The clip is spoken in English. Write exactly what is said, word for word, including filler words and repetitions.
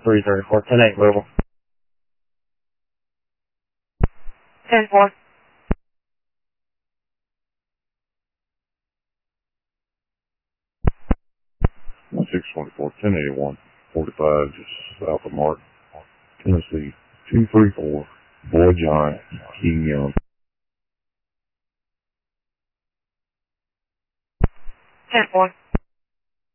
three thirty-four, ten eight, Louisville. ten four. six twenty-four, ten eighty-one, forty-five, just south of Mark, Tennessee, two three four, Boy Giant, King Young. ten four.